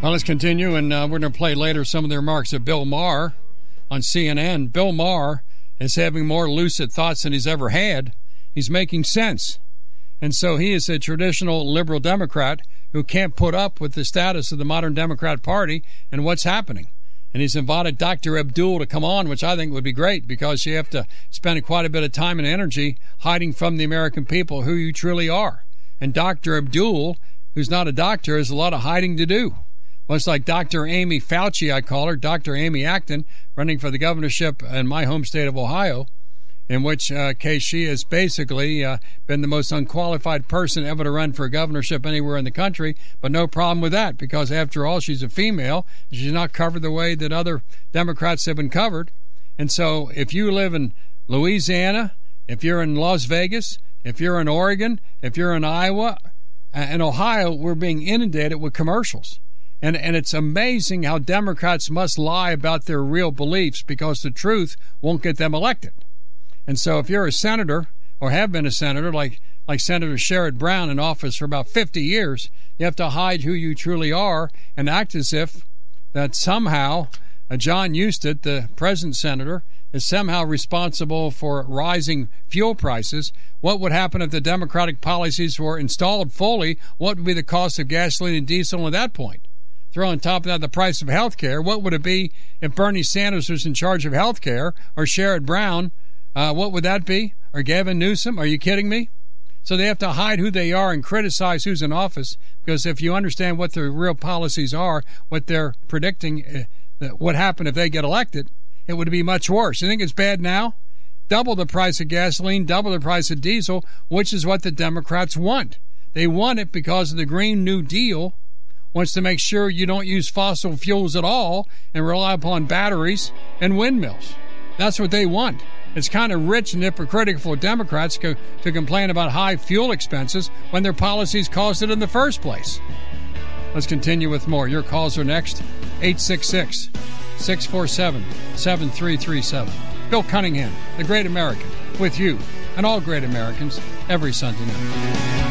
Well, let's continue, and we're going to play later some of the remarks of Bill Maher on CNN. Bill Maher is having more lucid thoughts than he's ever had. He's making sense. And so he is a traditional liberal Democrat who can't put up with the status of the modern Democrat Party and what's happening. And he's invited Dr. Abdul to come on, which I think would be great, because you have to spend quite a bit of time and energy hiding from the American people who you truly are. And Dr. Abdul, who's not a doctor, has a lot of hiding to do. Much like Dr. Amy Fauci, I call her, Dr. Amy Acton, running for the governorship in my home state of Ohio, in which case she has basically been the most unqualified person ever to run for a governorship anywhere in the country, but no problem with that, because after all, she's a female. She's not covered the way that other Democrats have been covered. And so if you live in Louisiana, if you're in Las Vegas, if you're in Oregon, if you're in Iowa and Ohio, we're being inundated with commercials. And it's amazing how Democrats must lie about their real beliefs, because the truth won't get them elected. And so if you're a senator, or have been a senator, like Senator Sherrod Brown, in office for about 50 years, you have to hide who you truly are and act as if that somehow John Husted, the present senator, is somehow responsible for rising fuel prices. What would happen if the Democratic policies were installed fully? What would be the cost of gasoline and diesel at that point? Throw on top of that the price of health care. What would it be if Bernie Sanders was in charge of health care, or Sherrod Brown? What would that be? Or Gavin Newsom? Are you kidding me? So they have to hide who they are and criticize who's in office, because if you understand what their real policies are, what they're predicting, what happened if they get elected, it would be much worse. You think it's bad now? Double the price of gasoline, double the price of diesel, which is what the Democrats want. They want it because of the Green New Deal wants to make sure you don't use fossil fuels at all and rely upon batteries and windmills. That's what they want. It's kind of rich and hypocritical for Democrats to complain about high fuel expenses when their policies caused it in the first place. Let's continue with more. Your calls are next. 866-647-7337. Bill Cunningham, the Great American, with you and all great Americans every Sunday night.